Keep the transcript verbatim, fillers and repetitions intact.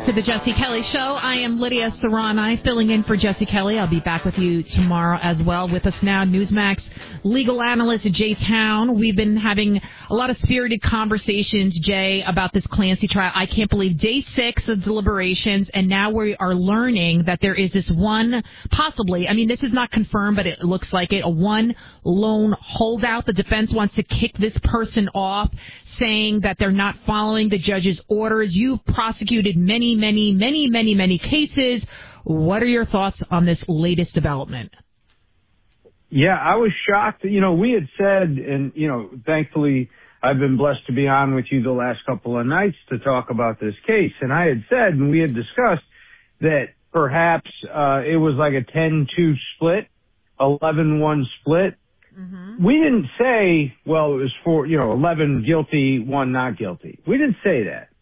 to the Jesse Kelly Show. I am Lydia Serrani, filling in for Jesse Kelly. I'll be back with you tomorrow as well. With us now, Newsmax legal analyst Jay Town. We've been having a lot of spirited conversations, Jay, about this Clancy trial. I can't believe day six of deliberations, and now we are learning that there is this one, possibly, I mean, this is not confirmed, but it looks like it, a one lone holdout. The defense wants to kick this person off, saying that they're not following the judge's orders. You've prosecuted many, many, many, many, many cases. What are your thoughts on this latest development? Yeah, I was shocked. You know, we had said, and, you know, thankfully I've been blessed to be on with you the last couple of nights to talk about this case. And I had said, and we had discussed that perhaps uh, it was like a ten two split, eleven one split. Mm-hmm. We didn't say, well, it was for, you know, eleven guilty, one not guilty. We didn't say that.